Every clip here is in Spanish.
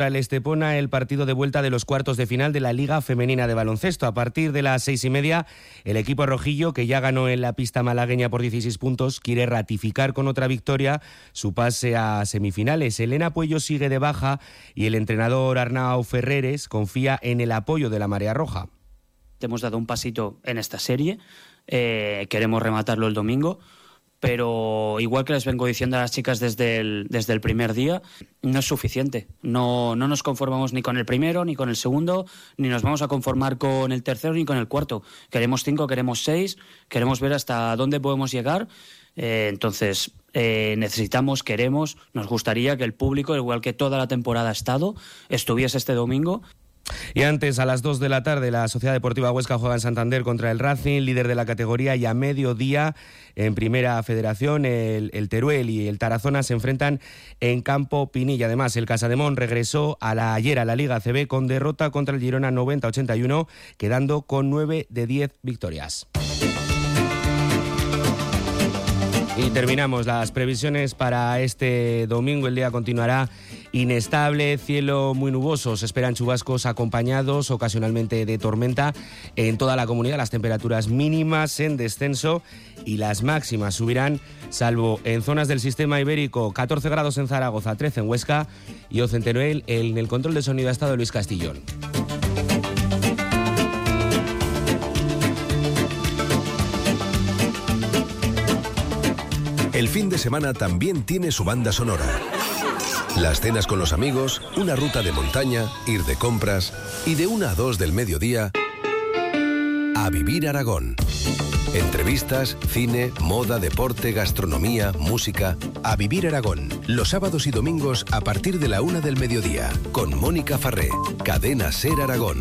El Estepona, el partido de vuelta de los cuartos de final de la Liga Femenina de Baloncesto. A partir de las 6:30, el equipo rojillo, que ya ganó en la pista malagueña por 16 puntos, quiere ratificar con otra victoria su pase a semifinales. Elena Puello sigue de baja y el entrenador Arnau Ferreres confía en el apoyo de la Marea Roja. Hemos dado un pasito en esta serie, queremos rematarlo el domingo, pero igual que les vengo diciendo a las chicas desde el primer día, no es suficiente. No nos conformamos ni con el primero, ni con el segundo, ni nos vamos a conformar con el tercero, ni con el cuarto. Queremos 5, queremos 6, queremos ver hasta dónde podemos llegar. Entonces, queremos, nos gustaría que el público, igual que toda la temporada ha estado, estuviese este domingo. Y antes, a las 2 de la tarde, la Sociedad Deportiva Huesca juega en Santander contra el Racing, líder de la categoría, y a mediodía, en Primera Federación, el Teruel y el Tarazona se enfrentan en Campo Pinilla. Además, el Casademón regresó ayer a la Liga ACB con derrota contra el Girona 90-81, quedando con 9 de 10 victorias. Y terminamos las previsiones para este domingo. El día continuará inestable, cielo muy nuboso. Se esperan chubascos acompañados ocasionalmente de tormenta en toda la comunidad. Las temperaturas mínimas en descenso y las máximas subirán, salvo en zonas del sistema ibérico. 14 grados en Zaragoza, 13 en Huesca y 11 en Teruel. En el control de sonido ha estado Luis Castillón. El fin de semana también tiene su banda sonora. Las cenas con los amigos, una ruta de montaña, ir de compras y de 1 a 2 del mediodía a Vivir Aragón. Entrevistas, cine, moda, deporte, gastronomía, música. A Vivir Aragón, los sábados y domingos a partir de la 1 del mediodía, con Mónica Farré, Cadena SER Aragón.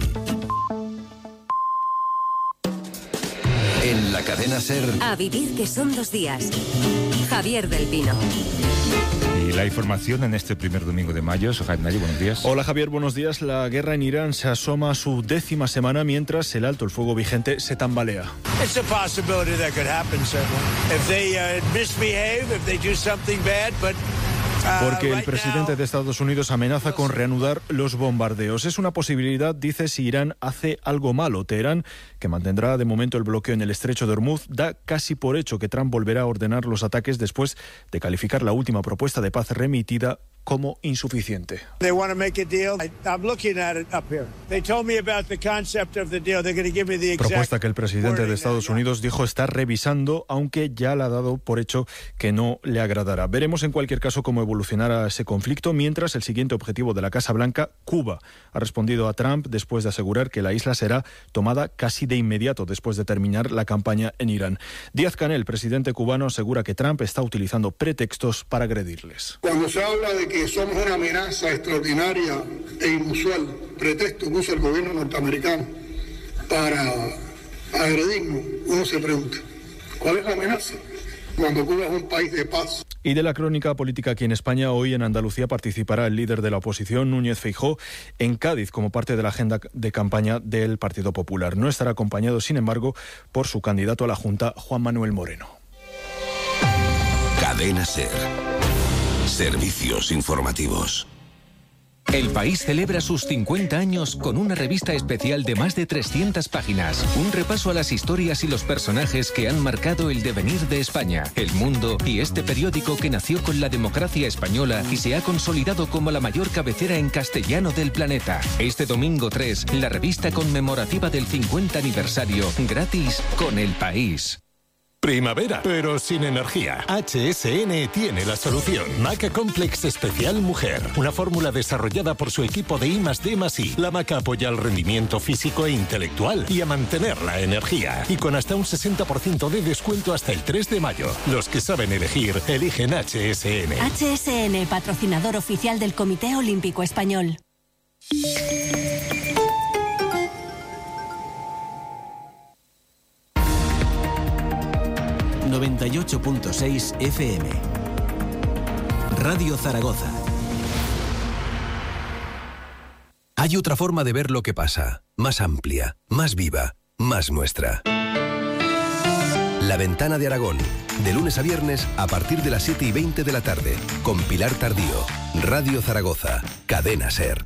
En la Cadena SER. A vivir, que son 2 días. Javier del Pino. Y la información en este primer domingo de mayo. Sohaib Nayi, buenos días. Hola Javier, buenos días. La guerra en Irán se asoma a su 10ª semana mientras el alto el fuego vigente se tambalea. It's a possibility that could happen, certainly. If they misbehave, if they do something bad, but porque el presidente de Estados Unidos amenaza con reanudar los bombardeos. Es una posibilidad, dice, si Irán hace algo malo. Teherán, que mantendrá de momento el bloqueo en el estrecho de Hormuz, da casi por hecho que Trump volverá a ordenar los ataques después de calificar la última propuesta de paz remitida como insuficiente. Propuesta que el presidente de Estados Unidos dijo estar revisando, aunque ya la ha dado por hecho que no le agradará. Veremos en cualquier caso cómo evolucionará ese conflicto, mientras el siguiente objetivo de la Casa Blanca, Cuba, ha respondido a Trump después de asegurar que la isla será tomada casi de inmediato después de terminar la campaña en Irán. Díaz-Canel, presidente cubano, asegura que Trump está utilizando pretextos para agredirles. Cuando se habla de que somos una amenaza extraordinaria e inusual, pretexto que usa el gobierno norteamericano para agredirnos, uno se pregunta, ¿cuál es la amenaza? Cuando Cuba es un país de paz. Y de la crónica política aquí en España, hoy en Andalucía participará el líder de la oposición, Núñez Feijóo, en Cádiz como parte de la agenda de campaña del Partido Popular. No estará acompañado, sin embargo, por su candidato a la Junta, Juan Manuel Moreno. Cadena SER. Servicios informativos. El País celebra sus 50 años con una revista especial de más de 300 páginas. Un repaso a las historias y los personajes que han marcado el devenir de España, el mundo y este periódico que nació con la democracia española y se ha consolidado como la mayor cabecera en castellano del planeta. Este domingo 3, la revista conmemorativa del 50 aniversario, gratis con El País. Primavera, pero sin energía. HSN tiene la solución. Maca Complex Especial Mujer. Una fórmula desarrollada por su equipo de I+D+I. La maca apoya al rendimiento físico e intelectual y a mantener la energía. Y con hasta un 60% de descuento hasta el 3 de mayo. Los que saben elegir, eligen HSN. HSN, patrocinador oficial del Comité Olímpico Español. 98.6 FM. Radio Zaragoza. Hay otra forma de ver lo que pasa, más amplia, más viva, más nuestra. La Ventana de Aragón, de lunes a viernes a partir de las 7:20 de la tarde, con Pilar Tardío. Radio Zaragoza, Cadena SER.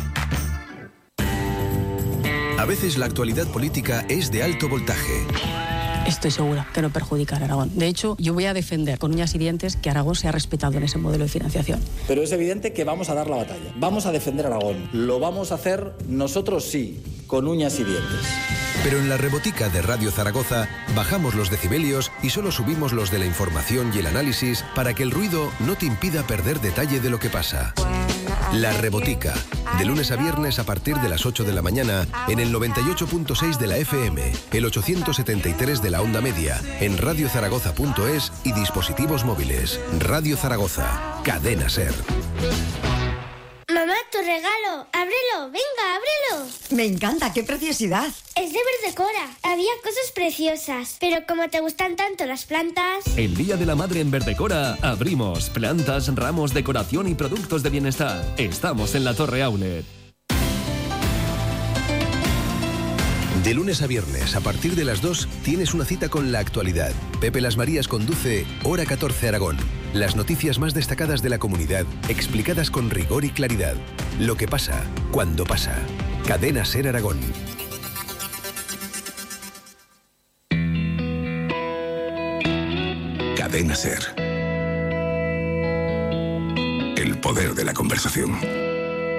A veces la actualidad política es de alto voltaje. Estoy segura que no perjudicará a Aragón. De hecho, yo voy a defender con uñas y dientes que Aragón sea respetado en ese modelo de financiación. Pero es evidente que vamos a dar la batalla. Vamos a defender Aragón. Lo vamos a hacer nosotros sí, con uñas y dientes. Pero en la rebotica de Radio Zaragoza bajamos los decibelios y solo subimos los de la información y el análisis para que el ruido no te impida perder detalle de lo que pasa. La rebotica, de lunes a viernes a partir de las 8 de la mañana en el 98.6 de la FM, el 873 de la onda media, en radiozaragoza.es y dispositivos móviles. Radio Zaragoza, Cadena SER. Mamá, tu regalo. Ábrelo, venga, ábrelo. Me encanta, qué preciosidad. Es de Verdecora. Había cosas preciosas, pero como te gustan tanto las plantas... El Día de la Madre en Verdecora abrimos plantas, ramos, decoración y productos de bienestar. Estamos en la Torre Aulet. De lunes a viernes, a partir de las 2, tienes una cita con la actualidad. Pepe Las Marías conduce Hora 14 Aragón. Las noticias más destacadas de la comunidad, explicadas con rigor y claridad. Lo que pasa, cuando pasa. Cadena SER Aragón. Cadena SER. El poder de la conversación.